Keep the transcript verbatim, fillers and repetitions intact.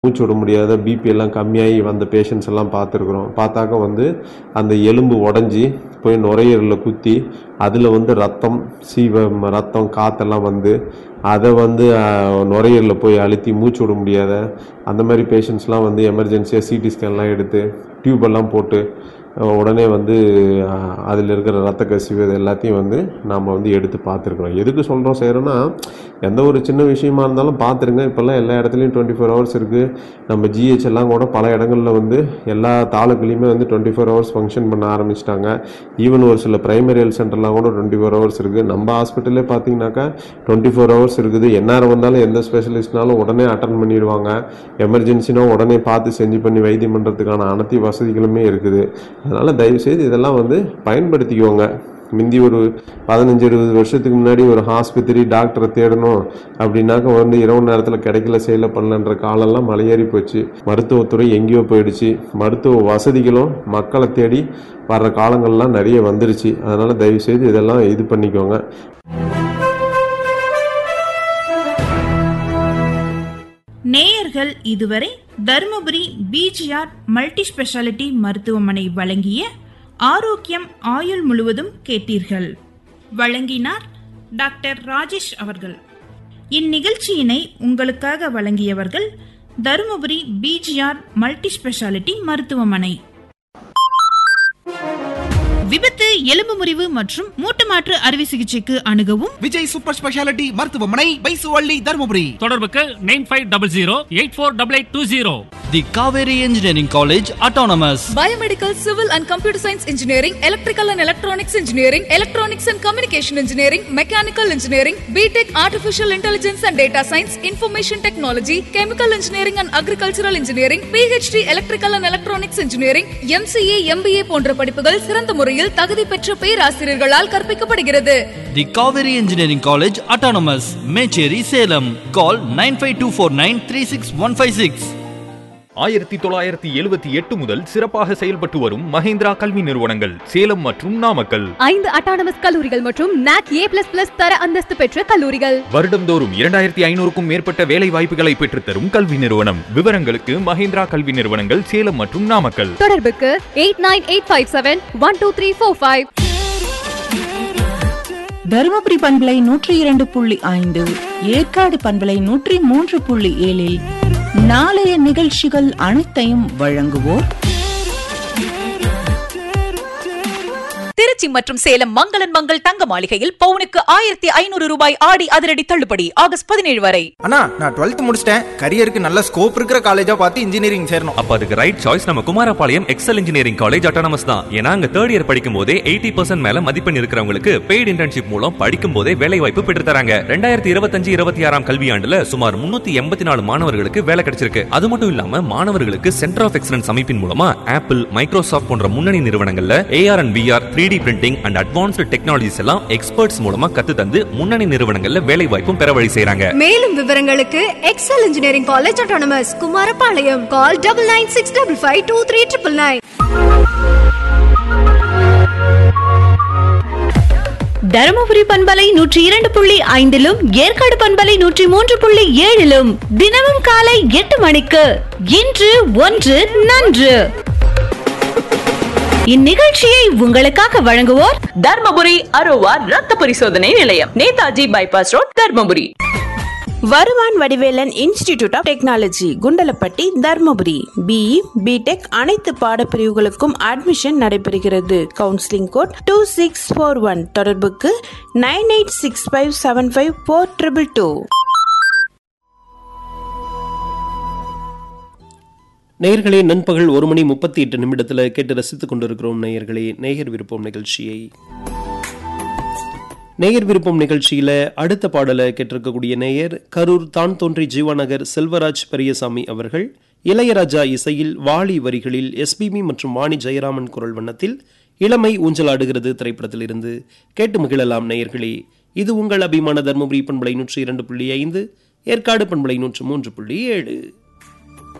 மூச்சு விட முடியாத பிபி எல்லாம் கம்மியாகி வந்த பேஷண்ட்ஸ் எல்லாம் பார்த்துருக்குறோம். பார்த்தாக்க வந்து அந்த எலும்பு உடஞ்சி போய் நுரையீரலில் குத்தி அதில் வந்து ரத்தம் சீவ ரத்தம் காற்றெல்லாம் வந்து அதை வந்து நுரையீரலில் போய் அழுத்தி மூச்சு விட முடியாத அந்த மாதிரி பேஷண்ட்ஸ்லாம் வந்து எமர்ஜென்சியாக சிடி ஸ்கேன்லாம் எடுத்து டியூபெல்லாம் போட்டு உடனே வந்து அதில் இருக்கிற ரத்த கசிவு இது எல்லாத்தையும் வந்து நாம் வந்து எடுத்து பார்த்துருக்குறோம். எதுக்கு சொல்கிறோம் செய்கிறோன்னா, எந்த ஒரு சின்ன விஷயமா இருந்தாலும் பார்த்துருங்க. இப்போல்லாம் எல்லா இடத்துலையும் டுவெண்ட்டி ஃபோர் ஹவர்ஸ் இருக்குது. நம்ம ஜிஹெச் எல்லாம் கூட பல இடங்களில் வந்து எல்லா தாலுக்குலையுமே வந்து டுவெண்ட்டி ஃபோர் ஹவர்ஸ் ஃபங்க்ஷன் பண்ண ஆரம்பிச்சிட்டாங்க. ஈவன் ஒரு சில பிரைமரி ஹெல்த் சென்டர்லாம் கூட டுவெண்ட்டி ஃபோர் ஹவர்ஸ் இருக்குது. நம்ம ஹாஸ்பிட்டலே பார்த்தீங்கன்னாக்கா டுவெண்ட்டி ஃபோர் ஹவர்ஸ் இருக்குது. எந்நேரம் வந்தாலும் எந்த ஸ்பெஷலிஸ்ட்னாலும் உடனே அட்டன் பண்ணிடுவாங்க. எமர்ஜென்சினா உடனே பார்த்து செஞ்சு பண்ணி வைத்தியம் பண்ணுறதுக்கான அனைத்து வசதிகளுமே இருக்குது. அதனால் தயவுசெய்து இதெல்லாம் வந்து பயன்படுத்திக்குவோங்க. முந்தி ஒரு பதினஞ்சு இருபது வருஷத்துக்கு முன்னாடி ஒரு ஆஸ்பத்திரி டாக்டரை தேடணும் அப்படின்னாக்க வந்து இரவு நேரத்தில் கிடைக்கல செய்யல பண்ணலன்ற காலம்லாம் மலையேறி போச்சு. மருத்துவத்துறை எங்கேயோ போயிடுச்சு. மருத்துவ வசதிகளும் மக்களை தேடி வர்ற காலங்கள்லாம் நிறைய வந்துருச்சு. அதனால் தயவுசெய்து இதெல்லாம் இது பண்ணிக்கோங்க. நேயர்கள் இதுவரை தருமபுரி பிஜிஆர் மல்டி ஸ்பெஷாலிட்டி மருத்துவமனை வழங்கிய ஆரோக்கியம் ஆயுள் முழுவதும் கேட்டீர்கள். வழங்கினார் டாக்டர் ராஜேஷ் அவர்கள். இந்நிகழ்ச்சியினை உங்களுக்காக வழங்கியவர்கள் தருமபுரி பிஜிஆர் மல்டி ஸ்பெஷாலிட்டி மருத்துவமனை. விபத்து, எலும்பு முறிவு மற்றும் மூட்டு மாற்று அறுவை சிகிச்சைக்கு அணுகவும் விஜய் சூப்பர் ஸ்பெஷாலிட்டி மருத்துவமனை, பைசுவள்ளி, தருமபுரி. தொடர்புக்கு nine five double zero eight four double eight two zero. The Kaveri Engineering College Autonomous. Biomedical, Civil and Computer Science Engineering, Electrical and Electronics Engineering, Electronics and Communication Engineering, Mechanical Engineering, B.Tech Artificial Intelligence and Data Science, Information Technology, Chemical Engineering and Agricultural Engineering, P H D Electrical and Electronics Engineering, M C A, M B A போன்ற படிப்புகள் சிறந்த முறையில் தகுதி பெற்ற பேராசிரியர்களால் கற்பிக்கப்படுகிறது. The Kaveri Engineering College Autonomous, Mecheri, Salem. Call nine five two four nine three six one five six. ஆயிரத்தி தொள்ளாயிரத்தி எழுபத்தி எட்டு முதல் சிறப்பாக செயல்பட்டு வரும் மஹேந்திரா கல்வி நிறுவனங்கள் சேலம் மற்றும் நாமக்கல். ஐந்து அட்டானமஸ் கல்லூரிகள் மற்றும் நாக் ஏ பிளஸ் பிளஸ் தர அந்தஸ்து பெற்ற கல்லூரிகள். வருடந்தோறும் இரண்டாயிரத்தி ஐநூறுக்கும் மேற்பட்ட வேலை வாய்ப்புகளை பெற்றுத்தரும் கல்வி நிறுவனம். விவரங்களுக்கு மஹேந்திரா கல்வி நிறுவனங்கள் சேலம் மற்றும் நாமக்கல். தொடர்புக்கு eight nine eight five seven one two three four five. Dharmapuri பண்பலை நூற்றி இரண்டு புள்ளி ஐந்து, ஏற்காடு பண்பலை நூற்றி மூன்று புள்ளி ஏழில் நாளைய நிகழ்ச்சிகள் அனைத்தையும் வழங்குவோர் திருச்சி மற்றும் சேலம் மங்களன் மங்கள் தங்க மாளிகையில் பவுனுக்கு ஆயிரத்தி ஐநூறு ரூபாய் ஆடி அதிரடி தள்ளுபடி ஆகஸ்ட் பதினேழு வரை. அண்ணா, நான் டுவெல்த் முடிச்சிட்டேன். கரியருக்கு நல்ல ஸ்கோப் இருக்கிற காலேஜா பார்த்து இன்ஜினியரிங் சேரணும். அப்ப அதுக்கு ரைட் சாய்ஸ் நம்ம Kumarapalayam XL engineering college autonomous தான். ஏன்னா அங்க தேர்ட் இயர் படிக்கும் போதே எயிட்டி பர்சன்ட் மேல மதிப்பெண் இருக்கிறவங்களுக்கு பெய்டு இன்டர்ன்ஷிப் மூலம் படிக்கும் போதே வேலை வாய்ப்பு பெற்று தராங்க. ரெண்டாயிரத்தி இருபத்தஞ்சு இருபத்தி ஆறாம் கல்வியாண்டுல சுமார் முன்னூத்தி எண்பத்தி நாலு மாணவர்களுக்கு வேலை கிடைச்சிருக்கு. அது மட்டும் இல்லாம மாணவர்களுக்கு சென்டர் ஆஃப் எக்ஸலன்ஸ் அமைப்பின் மூலமா ஆப்பிள், மைக்ரோசாஃப்ட் போன்ற முன்னணி நிறுவனங்கள்ல AR and VR, three D printing and advanced technologies எல்லாம் எக்ஸ்பர்ட்ஸ் மூலமா கத்து தந்து முன்னணி நிறுவனங்கள்ல வேலை வாய்ப்பும் பெற வழி செய்றாங்க. மேலும் விவரங்களுக்கு XL engineering college autonomous Kumarapalayam. Call double nine six double five two three triple nine. Dharmapuri பண்பலை நூற்றி இரண்டு புள்ளி ஐந்திலும் ஏற்காடு பண்பலை நூற்றி மூன்று புள்ளி ஏழிலும் தினமும் காலை எட்டு மணிக்கு இன்று ஒன்று நன்று. இந்நிகழ்ச்சியை உங்களுக்காக வழங்குவோர் தர்மபுரி அரோவா ரத்த பரிசோதனை நிலையம், நேதாஜி பைபாஸ் ரோட், தர்மபுரி. வருவான் Vadivelan institute of technology, Kundalapatti, Dharmapuri. BE, BTech அனைத்து பாடப்பிரிவுகளுக்கும் அட்மிஷன் நடைபெறுகிறது. Counselling code two six four one. தொடர்புக்கு nine eight six five seven five four triple two. நேயர்களே, நண்பகல் ஒரு மணி முப்பத்தி எட்டு நிமிடத்தில் கேட்டு ரசித்துக் கொண்டிருக்கிறோம். நேயர்களே, நேயர் விருப்பம் நிகழ்ச்சியை நேயர் விருப்பம் நிகழ்ச்சியில் அடுத்த பாடலை கேட்டிருக்கக்கூடிய நேயர் கரூர் தான் தோன்றி ஜீவாநகர் செல்வராஜ் பெரியசாமி அவர்கள். இளையராஜா இசையில் வாலி வரிகளில் எஸ்பிபி மற்றும் வாணி ஜெயராமன் குரல் வண்ணத்தில் இளமை ஊஞ்சலாடுகிறது திரைப்படத்தில் இருந்து கேட்டு மகிழலாம். நேயர்களே, இது உங்கள் அபிமான தர்மபுரி பண்பலை நூற்றி இரண்டு புள்ளி ஐந்து, ஏற்காடு பண்பலை நூற்று மூன்று புள்ளி ஏழு.